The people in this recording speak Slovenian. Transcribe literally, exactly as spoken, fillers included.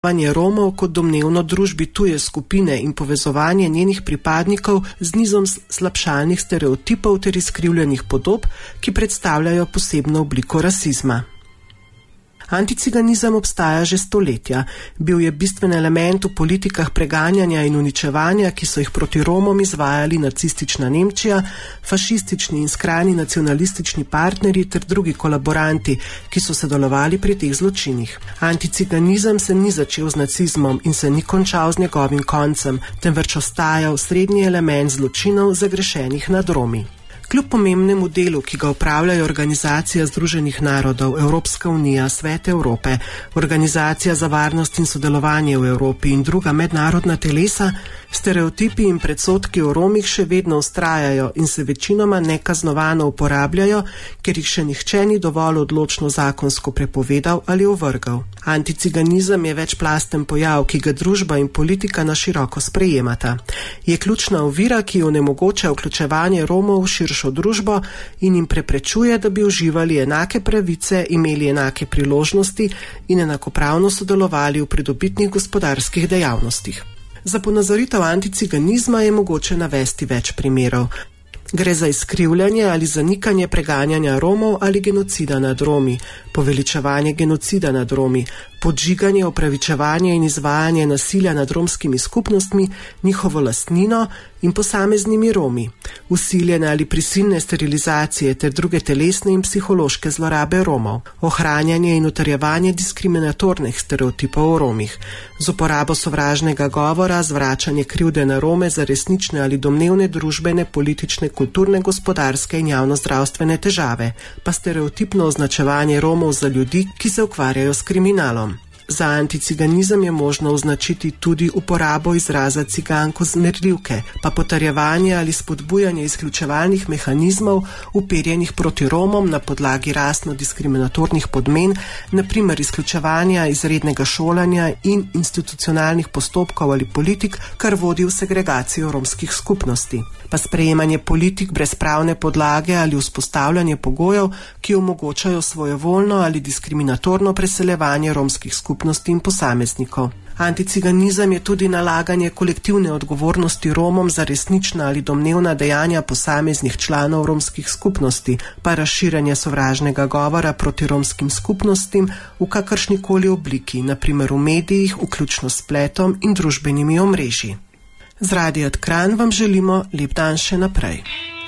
Romov kot domnevno družbi tuje skupine in povezovanje njenih pripadnikov z nizom slabšalnih stereotipov ter izkrivljenih podob, ki predstavljajo posebno obliko rasizma. Anticiganizem obstaja že stoletja. Bil je bistven element v politikah preganjanja in uničevanja, ki so jih proti Romom izvajali nacistična Nemčija, fašistični in skrajni nacionalistični partnerji ter drugi kolaboranti, ki so sodelovali pri teh zločinih. Anticiganizem se ni začel z nacizmom in se ni končal z njegovim koncem, temveč ostajal srednji element zločinov zagrešenih nad Romi. Kljub pomembnemu delu, ki ga upravljajo Organizacija združenih narodov, Evropska unija, Svet Evrope, Organizacija za varnost in sodelovanje v Evropi in druga mednarodna telesa, stereotipi in predsodki o Romih še vedno vztrajajo in se večinoma nekaznovano uporabljajo, ker jih še nihče ni dovolj odločno zakonsko prepovedal ali ovrgal. Anticiganizem je večplasten pojav, ki ga družba in politika na široko sprejemata. Je ključna ovira, ki onemogoča vključevanje Romov v širšo družbo in jim preprečuje, da bi uživali enake pravice, imeli enake priložnosti in enakopravno sodelovali v pridobitnih gospodarskih dejavnostih. Za ponazoritev anticiganizma je mogoče navesti več primerov. Gre za izkrivljanje ali zanikanje preganjanja Romov ali genocida nad Romi, poveličevanje genocida nad Romi, podžiganje, opravičevanje in izvajanje nasilja nad romskimi skupnostmi, njihovo lastnino in posameznimi Romi, usiljene ali prisilne sterilizacije ter druge telesne in psihološke zlorabe Romov, ohranjanje in utrjevanje diskriminatornih stereotipov o Romih, z uporabo sovražnega govora, zvračanje krivde na Rome za resnične ali domnevne družbene, politične, kulturne, gospodarske in javnozdravstvene težave, pa stereotipno označevanje Romov za ljudi, ki se ukvarjajo s kriminalom. Za anticiganizem je možno označiti tudi uporabo izraza ciganko zmerljivke, pa potrjevanje ali spodbujanje izključevalnih mehanizmov uperjenih proti Romom na podlagi rasno-diskriminatornih podmen, na primer izključevanja izrednega šolanja in institucionalnih postopkov ali politik, kar vodi v segregacijo romskih skupnosti, pa sprejemanje politik brez pravne podlage ali vzpostavljanje pogojev, ki omogočajo svojevoljno ali diskriminatorno preseljevanje romskih skupnosti in posameznikov. Anticiganizem je tudi nalaganje kolektivne odgovornosti Romom za resnična ali domnevna dejanja posameznih članov romskih skupnosti, pa razširjanje sovražnega govora proti romskim skupnostim v kakršnikoli obliki, na primer v medijih, vključno s spletom in družbenimi omrežji. Z Radia Kranj vam želimo lep dan še naprej.